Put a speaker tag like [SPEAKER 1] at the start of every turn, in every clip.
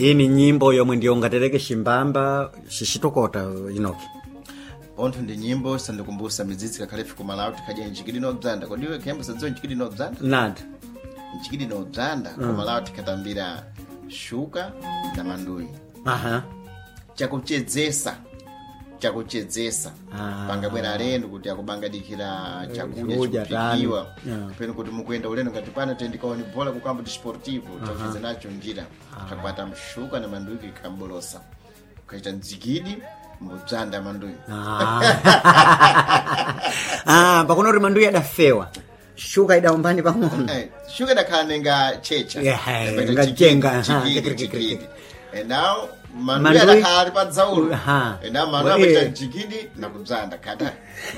[SPEAKER 1] ini nyimbo yomwe ndiyo ngatereke shimbamba shishitokota inoki
[SPEAKER 2] Onthu ndi nyimbo sandikumbusa mizitsi kakhalefi kumalawi tikhaja njikidi no bzanda kodiwe kembo sadzo njikidi no bzanda
[SPEAKER 1] nada
[SPEAKER 2] njikidi no bzanda kumalawi tikatambira shuka na manduyi
[SPEAKER 1] aha
[SPEAKER 2] chakuchedzesa pangabwera alendo kuti akubangadikira chakudya chikupikiwa peno kuti mukuenda ulendo ngati pano tendikaoni bola ku campo desportivo chakuchedza nacho njira chakwata mshuka na manduyi kikambolosa ukaita njikidi mbuzanda manduyi
[SPEAKER 1] pakuna kuti manduyi adafewa shuka idaumbani pang'ono
[SPEAKER 2] shuka idakhalanenga checha
[SPEAKER 1] ngajenga
[SPEAKER 2] chikidi and now manduyi adakhala pa dzaulo and now manduyi apita chikidi na kubzanda kada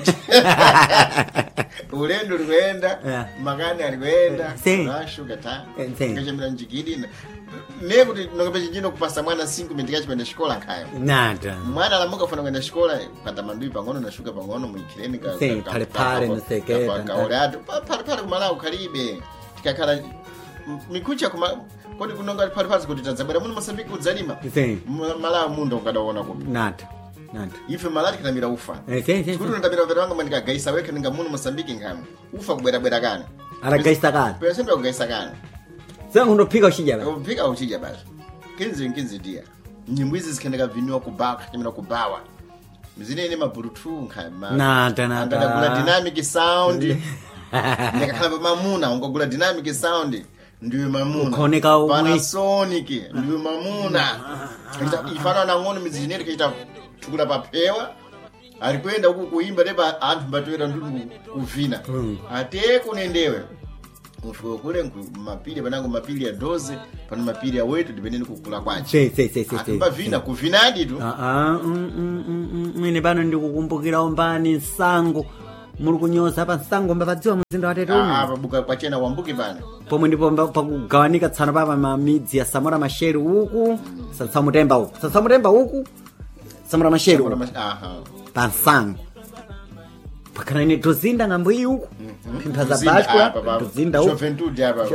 [SPEAKER 2] ulendo likuenda makani alikuenda na shuka ta ngachembera njikidi nekuti nokape chinjino kupasa mwana 5 minutes kachipenda shikola nkhayo
[SPEAKER 1] nada
[SPEAKER 2] mwana alamuka fana kwenda shikola pata manduyi pang'ono na shuka pang'ono muikireni
[SPEAKER 1] pale nseketa
[SPEAKER 2] kaolatu pale kumalawi khalibe tikakhala mikucha kodi kunonga pali kuti tadzabwera muno Mozambique kudzalima malawi mundo ukadaona kuti
[SPEAKER 1] nada
[SPEAKER 2] ife malati kinamira ufa kuti ndamira mvera wanga manika gaisa weka ninga muno Mozambique ngamo ufa kubwera kana
[SPEAKER 1] ala gaisa kana
[SPEAKER 2] pesa ndo gaisa kana
[SPEAKER 1] zangu ndopika uchija basi kinzi dia nyimbo hizi zikendeka vinyo kubaka kimina kubawa mzinene maburutu nkama nada
[SPEAKER 2] ndakagula dynamic sound ndakakhala mamuna ungagula dynamic sound ndiwe mamuna
[SPEAKER 1] ukoneka umwe
[SPEAKER 2] Panasonic ndiwe mamuna ifana na ngono mizinere kaita tukula papewa alikwenda huku kuimba leba anthu mbatwera ndungu kuvina ate kunendewe ufike kule mapili panango mapili ya 12 pana mapili ya wetu dipendeni kukula kwache atumba vina kuvinadi tu
[SPEAKER 1] mwine pano ndikukumbukira ombani nsango muri kunyoza apa nsango mbapadziwa muzinda watete uno
[SPEAKER 2] apa buka kwachena wambuki pana
[SPEAKER 1] pomwe ndipo pakugawanika tsana papa mamidzi ya Samora Machel uku Samutemba uku Samora Machel pa nsango pakana ine tozinda ngambo iyi uku mphaza bashwa tozinda uku
[SPEAKER 2] Juventude apa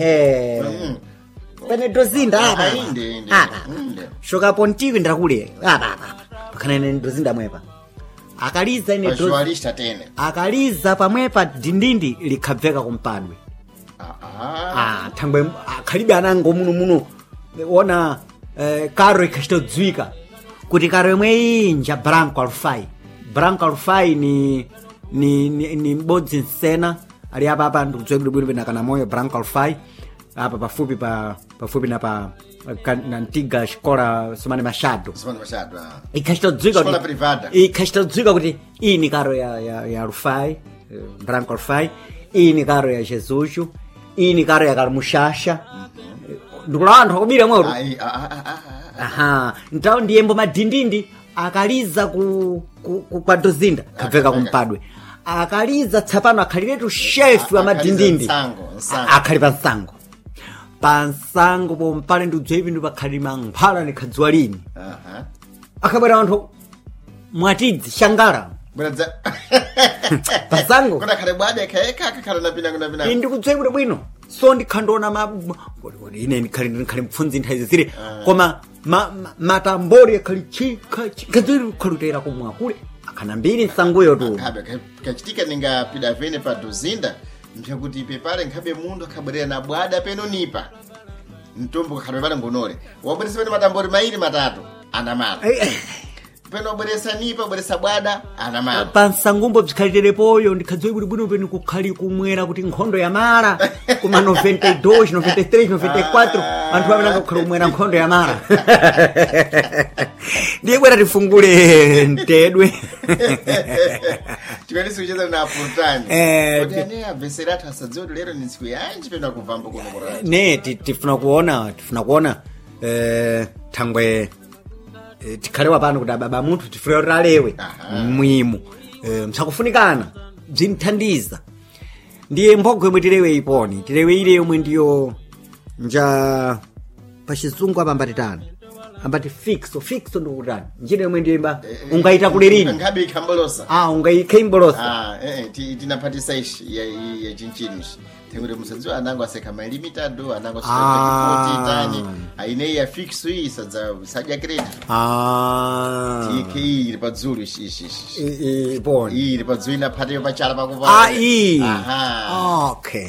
[SPEAKER 1] pene tozinda apa
[SPEAKER 2] inde
[SPEAKER 1] shoka pontiwe ndakule apa pakana ine tozinda mwepa akaliza ine
[SPEAKER 2] journalista tene
[SPEAKER 1] akaliza pamwepa dindindi likhabveka kumpadwe thangwe khalibe anango muno ona karo ikashitodzwika kuti karo imwe inja Branco Alfai ni mbodzi nsena ali apa ndikudzweka bwino pena kana moyo Branco Alfai apa pafupi na pa antiga escola Simone Machado ikashitodzwika
[SPEAKER 2] escola privada
[SPEAKER 1] ikashitodzwika kuti iyi ni karo ya Alfai Branco Alfai iyi ni karo ya Jesus iyi ni karo ya Kalmushasha ndikulanda kubira mweru ntawo ndiyembo madindindi akaliza kwa dozinda kabveka kumpadwe akaliza tsapano akhaliretu chef wa madindindi akhali pansango pompale ndiudzwepi ndi pakhalima mphala nikhadzwa lini akabwera anthu mwatidzi shangala pansango
[SPEAKER 2] kuna khale bwade kaeka kakhala napina
[SPEAKER 1] ndikudzwepi bwino so ndikhandona ine ndikhali mpfunzi nthawi zire koma matambori akhali chikadziri khalutera kumwa kule akhana mbiri nsangoyo tu
[SPEAKER 2] kachitika ningapida vene pa dozinda mpyakuti pepale nkhabe mundu akhabwerera na bwada penonipa mtombo kakhalopala ngonole wabweresa pene matambori mairi matatu anamala peno wabweresa nipa wabweresa bwada anamala
[SPEAKER 1] pansangumbo bzikhalirepoyo ndikhadzwe bwino pene kukhali kumwera kuti nkhondo ya mara kuma 92 93 94 anthu amenanga kukhala kumwera nkhondo ya mara ndiye bwera tifungule ntedwe
[SPEAKER 2] tikanisi kucheza na Purtani kuti ane aveseratu asadziwa lero ni nsiku yanji pena kuvamba kuno kurati
[SPEAKER 1] ne tifuna kuona thangwe tikhalewa pano kuti baba munthu tifuna kuti alewe mwimo msakufunikana bzinthandiza ndiye mbogwe yomwe tilewe iponi tilewe ile yomwe ndiyo nja pachizungu apa ambatitani ambati fixo ndikutani njira yomwe ndiyo imba ungaita kulirina
[SPEAKER 2] ngabe ikhambolosa
[SPEAKER 1] ungaika imbolosa
[SPEAKER 2] tinapatisa ishi ya chinchini tengure musadziwa anango aseka malimitado anango chitati tani ineyi ya fixo iyi sadya credit tk iri padzulu
[SPEAKER 1] poni
[SPEAKER 2] iri padzulu inaphateyo pachala pakupa
[SPEAKER 1] iyi okay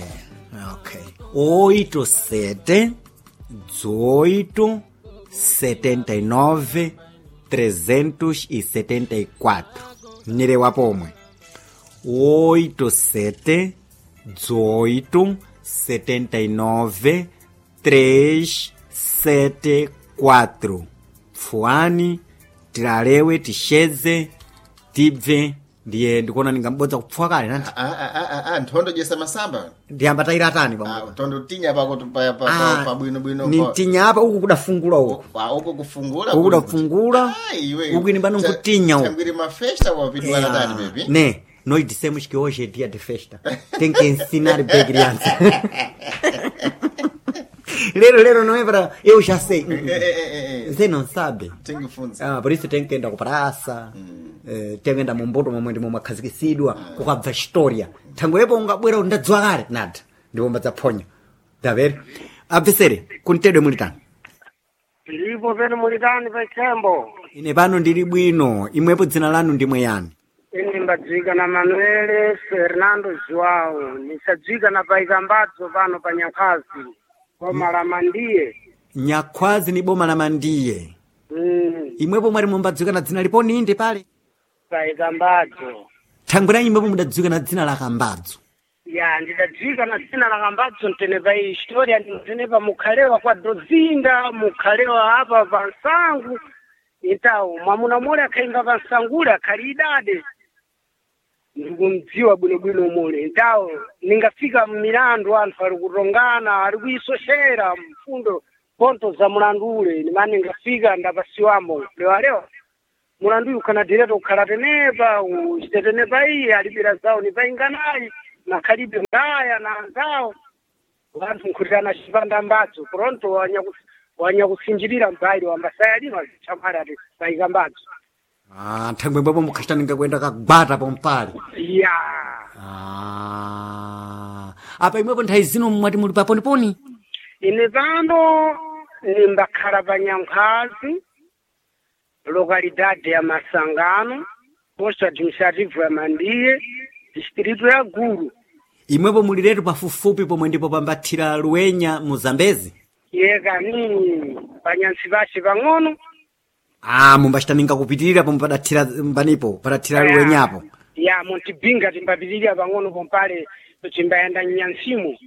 [SPEAKER 1] 87 18 79 374 mnyerewa pomwe 87 18 79 374 pfuani tilalewe tisheze tibve ndiye ndikuona ndingambodza kupfuwa kale nanti
[SPEAKER 2] nthondo jesa masamba
[SPEAKER 1] ndiyamba tayira atani bamwe
[SPEAKER 2] tondo tinya pako pabwinobwino
[SPEAKER 1] ni tinya apa uku kudafungula uku
[SPEAKER 2] kufungula
[SPEAKER 1] kufungula uku ini pano nkutinya uku
[SPEAKER 2] tambiri mafesta wapidwana tani baby
[SPEAKER 1] ne nós dissemos que hoje é dia de festa tem que ensinar bem criança lero não é para eu já sei você não sabe
[SPEAKER 2] tem que funcionar
[SPEAKER 1] por isso tem que enda ku praça tem que enda mumboto momwe ndimo makhazikisidwa kukabva história tangolepo ungabwera ndadzwa kale nada ndipo mbadzaphonya davere abvesere kuntedwe mulitani
[SPEAKER 3] Lipo peno mulitani pa Chembo.
[SPEAKER 1] ine pano ndili bwino imwepo dzina lanu ndimwe yani
[SPEAKER 3] Ine mbadzika na Manuele Fernando Joao. Nisadzika na Paikambadzo pano pa Nyakhazi. Boma la Mandiye.
[SPEAKER 1] Nyakhazi ni boma la Mandiye. Imwepo mwali mumbadzika na dzina lipo ninde pale?
[SPEAKER 3] Paikambadzo.
[SPEAKER 1] Thangwera imwepo mudadzika na dzina la Kambadzo.
[SPEAKER 3] Ya ndidadzika na dzina la Kambadzo ntene pa historia ntene pa mukhalewa kwa Dozinda, mukhalewa hapa pa Nsangu. Itawo mwamuna mole akhaimba pa Nsangule akhali idade. Ndikumdziwa bwinobwino mole itawo ningafika mmilandu anthu ali kutongana ali kuisoshera mfundo ponto za mulandu ule nimani ningafika ndapasiwamo leo mulandu ukana direto ukhala tenepa uchitetenepa iye alibira zawo nipainganayi na khalibe ngaya na anzawo wanthu nkhutana chipanda mbadzo pronto wanyakusinjirira mbairi wambasaya lino chamala ati Paikambadzo.
[SPEAKER 1] Thangwe babo mukhashitaninga kwenda kagwata pompali.
[SPEAKER 3] Ya.
[SPEAKER 1] Apa imwepo nthawi zino mwati muli paponiponi?
[SPEAKER 3] Ine pano nimbakhala pa Nyakhazi, localidade ya Masangano, posto administrativo ya Mandiye, distrito ya Gulu.
[SPEAKER 1] Imwepo muli letu pafupifupi pomwe ndipo pambathira Luwenya mu Zambezi?
[SPEAKER 3] Yeka nini panyansi pace pang'ono.
[SPEAKER 1] Mumbashitaninga kupitirira pomwe padathira mbanipo padathira Luwenyapo.
[SPEAKER 3] Ya Montibinga timbapitirira pang'ono pompale timbayenda Nyansimu.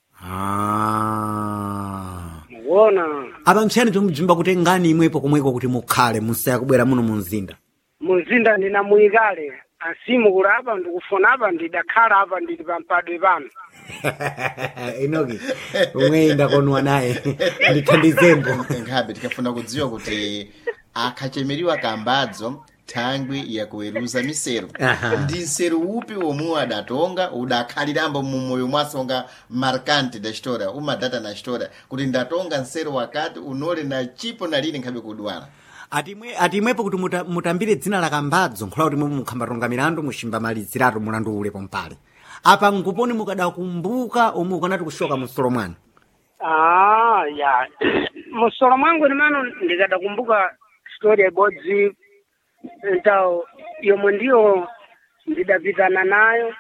[SPEAKER 3] Muona.
[SPEAKER 1] Apa mchani tumjimba kutengani imwepo komweko kuti mukhale musaya kubwera muno mu mzinda.
[SPEAKER 3] Mu mzinda ndinamuyikale asimu kula apa ndikufona apa ndidakhala apa ndili pampadwe pano.
[SPEAKER 1] Inoki umwenda konwa naye ndithandizembo
[SPEAKER 2] ngabe tikafuna kudziwa kuti akhachemeriwa Kambadzo thangwi yakuweruza misero ndi nsero upi omwe adatonga udakhalirambo mu moyo mwasonga markante da história umadata na história kuti ndatonga nsero wakati unole na chipo na lini nkhabe kudwala
[SPEAKER 1] atimwepo kuti mutambire dzina la Kambadzo nkhola kuti mwe mukhambatonga milandu mushimba maliziratu mulandu ule pompale apa nguponi mukadakumbuka omwe ukanati kushoka musolo mwanu
[SPEAKER 3] ya musolo mwangu ni mano ndikadakumbuka story ibodzi ntao yomwe ndiyo ndidapitana nayo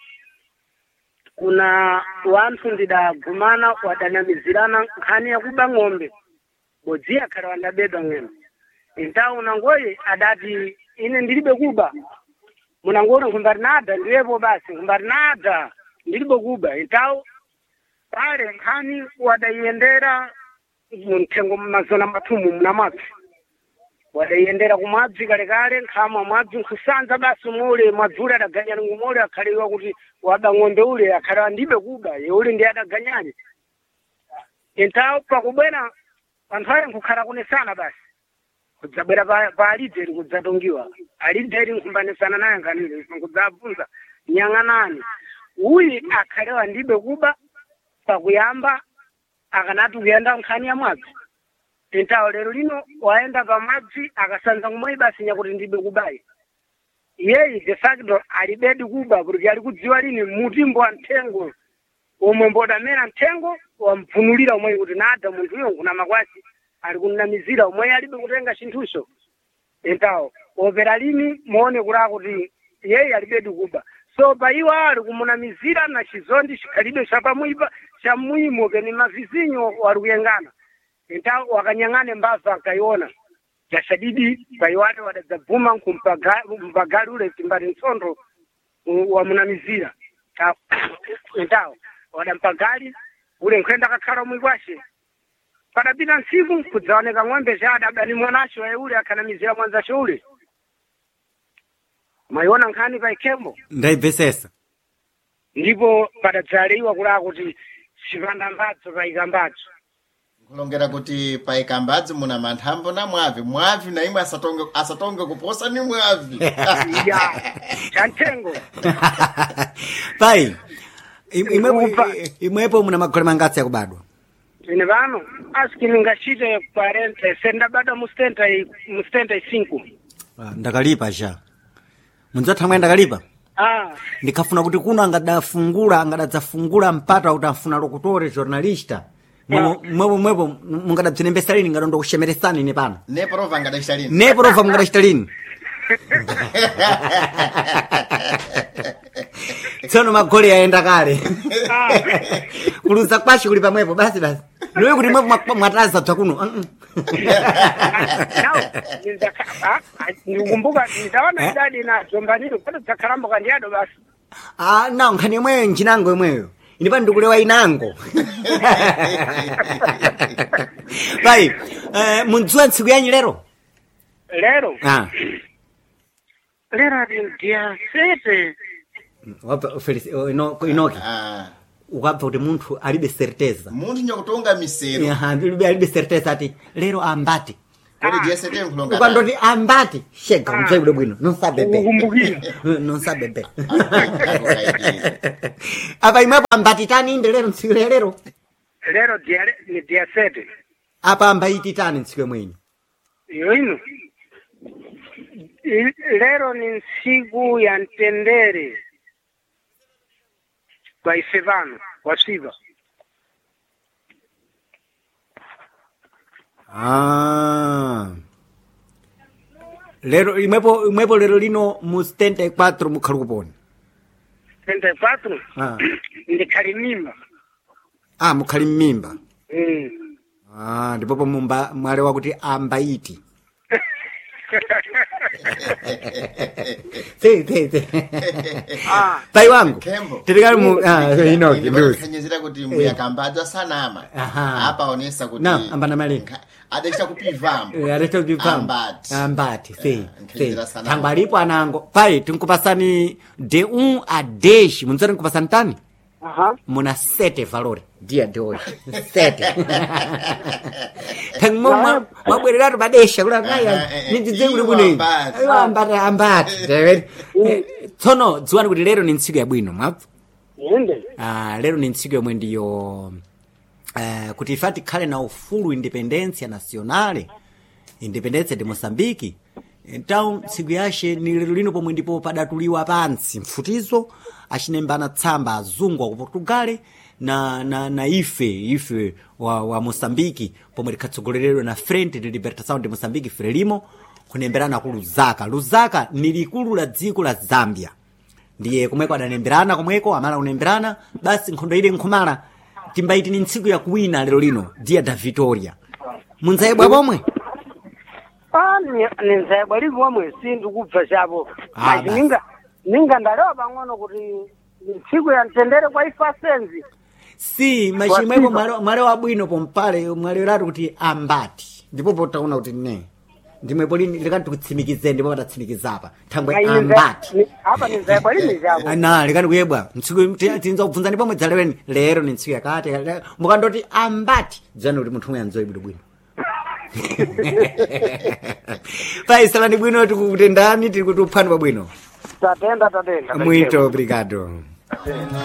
[SPEAKER 3] kuna wanthu ndidagumana wadanamizirana nkhani yakuba ng'ombe bodzi akhala wandabedwa ng'ombe ntao unangoyi adati ine ndilibe kuba munangona kumbari nada ndiwepo basi kumbari nada ndilibe kuba ntao pale nkhani wadayendera mtengo mazona matumu mnamwadzi wadayendera kumwadzi kalekale nkhamwa mwadzi nkusanza basi mule mwadzule adaganyani ngumule akhaliwa kuti wada ng'ombe ule akhaliwa ndibe kuba yeule ndi adaganyani ntao pakubwera anthu ale nkukhala kunesana basi kudzabwera pa alideri kudzatongiwa alideri nkumbanisana naye nganile kudzabvunza nyang'anani uyi akhalewa ndibe kuba pakuyamba akanati kuyenda nkhani ya mwadzi ntao lero lino waenda pa madzi akasanza kumwe basi nyakuti ndibe kubayi yeyi de facto alibedi kuba kuti ali kudziwa lini mutimbo wa mthengo omwe mbodamera mthengo wamphunulira omwe kuti nada munthu uyo nkuna makwasi ali kunamizira omwe alibe kutenga chinthucho entawo opera lini muone kulaa kuti yeye alibedu kuba so pa iwo ali kumunamizira na chizondi chikhalibe chapamwipa cha mwimo keni mavizinyo wali kuyengana entawo wakanyang'ane mbava akaiona chashadidi paiwate wadadzabvuma nkumpagali ule timbati mtsondo wamunamizira entawo wadampagali ule nkhwenda kakhala mwikwashe padapita ntsiku kudzaoneka ng'ombe chadabani mwanacho ule akhanamizira mwanzacho ule maiona nkhani pa ikembo
[SPEAKER 1] ndaibvesesa
[SPEAKER 3] ndipo padadzaliwa kulaa kuti chipanda mbatso paika mbatso
[SPEAKER 2] kulongera kuti paika mbatso muna manthambo na mwavi na imwe asatonge kuposa ni mwavi
[SPEAKER 3] ya chantengo
[SPEAKER 1] pai imwepo muna magole mangatsi akubadwa
[SPEAKER 3] ine pano asikini ngachite 40 sendabada mu stenta 5
[SPEAKER 1] ndakalipa cha munzathamwe ndakalipa ndikafuna kuti kuno angadadzafungula mpata kuti afuna lokutore journalista mwepo mungadabzinembesa lini ngadondo kushemeresani ine pano
[SPEAKER 2] neprova
[SPEAKER 1] mungadachita lini tsono magole yaenda kale kuluza kwashi kuli pamwepo basi niwe kuti mwepo mwataza bzakuno
[SPEAKER 3] ndikumbuka ndaona idadi na zombaniro kuti dzakhalambuka ndiyado basi
[SPEAKER 1] nawo nkhani yomweyo nchinango yomweyo ini pano ndikulewa inango pai mundziwa ntsiku yanyi lero
[SPEAKER 3] lero ati ndiya sete
[SPEAKER 1] inoki ukabva kuti munthu alibe certeza
[SPEAKER 2] munthu nyakutonga misero
[SPEAKER 1] alibe certeza ati lero ambati
[SPEAKER 2] kodi jesete nkulonga
[SPEAKER 1] ukandoti ambati shega mtsaibule bwino nonsabebe apa imwepo ambati tani inde lero ntsiku lero
[SPEAKER 3] ndiya sete
[SPEAKER 1] apa ambaiti tani ntsiku yomwenyi
[SPEAKER 3] iyo ino lero ni ntsiku ya mtendere kwa ife vano wasiva
[SPEAKER 1] lero imwepo lero lino mu 74 mukhali kupona
[SPEAKER 3] 74 ndikhali mimba
[SPEAKER 1] mukhali mmimba ndipopo mwale wakuti ambaiti pai wangu titikali mu inoki nduzi
[SPEAKER 2] kanyezera kuti mbuya kambadza sanama apa onesa kuti
[SPEAKER 1] ambana malinga
[SPEAKER 2] adesha kupivambo
[SPEAKER 1] ambati tangu alipo anango pai tinkupasani de 1 a 10 munzari nkupasani tani muna 7 valori dia de hoje 7 tangu mabwereratu badesha kula kaya nidzidzeni kuli bwino ambati tsono dziwani kuti lero ni ntsiku yabwino mwabva lero ni ntsiku yomwe ndiyo kuti ife tikhale na ufulu independencia nacionale independencia de Moçambique então ntsiku yace ni lero lino pomwe ndipo padatuliwa pansi mfutizo achinembana tsamba azungu wa ku Portugal na ife wa Moçambique pomwe likhatsogoleredwa na Frente de Libertação de Moçambique Frelimo kunemberana ku Lusaka ni likulu la dziko la Zambia ndiye komweko adanemberana komweko amala kunemberana basi nkhondo ile nkhumala timbaiti ni ntsiku ya kuwina lero lino dia da Vitória munzaibwa pomwe
[SPEAKER 3] ninzaibwa livomwe sindikubva chavo ninga ndalewa pang'ono kuti ntsiku ya mtendere kwa ifa senzi
[SPEAKER 1] si machimwepo mwale wabwino pompale mwalewelatu kuti ambati ndipo potaona kuti ne ndimwepo lini likati tikutsimikizeni ndipo patatsimikizapa thangwe ambati
[SPEAKER 3] apa ninzaibwa lini chavo
[SPEAKER 1] likati kuyebwa ntsiku tinza kubvunzani pomwe dzaleweni lero ni ntsiku yakati mukandoti ambati dzani kuti munthu umwe anzoibwino bwino paisalani bwino tikutendani tiri kuti uphani pabwino
[SPEAKER 3] tatenda
[SPEAKER 1] muito obrigado